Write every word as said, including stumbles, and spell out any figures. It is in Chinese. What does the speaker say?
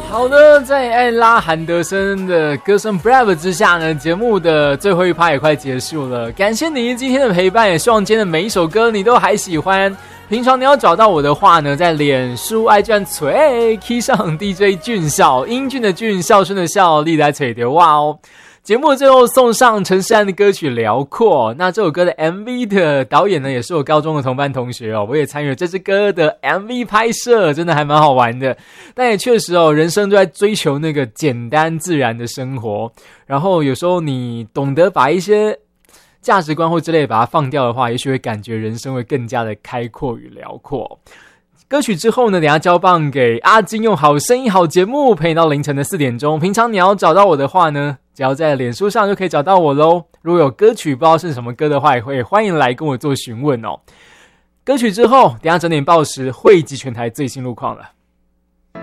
好的，在艾拉韩德森的歌声 Brave 之下呢，节目的最后一趴也快结束了。感谢你今天的陪伴，也希望今天的每一首歌你都还喜欢。平常你要找到我的话呢，在脸书爱转锤 key 上 D J 俊孝，英俊的俊，孝顺的孝，历来锤的哇哦。节目最后送上陈势安的歌曲《辽阔》，那这首歌的 M V 的导演呢，也是我高中的同班同学哦，我也参与了这支歌的 M V 拍摄，真的还蛮好玩的。但也确实哦，人生都在追求那个简单自然的生活，然后有时候你懂得把一些价值观或之类的把它放掉的话，也许会感觉人生会更加的开阔与辽阔。歌曲之后呢，等一下交棒给阿金，用好声音好节目陪你到凌晨的四点钟。平常你要找到我的话呢，只要在脸书上就可以找到我咯。如果有歌曲不知道是什么歌的话，也会欢迎来跟我做询问哦。歌曲之后，等一下整点报时汇集全台最新路况了。